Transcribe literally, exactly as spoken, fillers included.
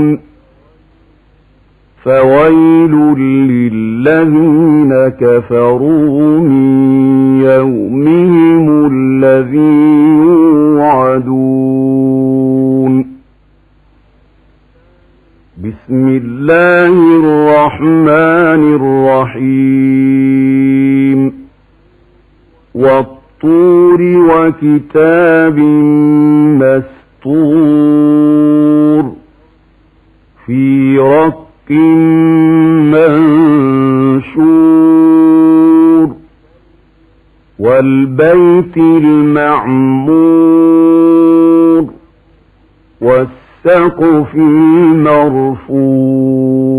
فويل للذين كفروا من يومهم الذي يوعدون. بسم الله الرحمن الرحيم. والطور وكتاب مسطور في رق منشور والبيت المعمور والسقف المرفوع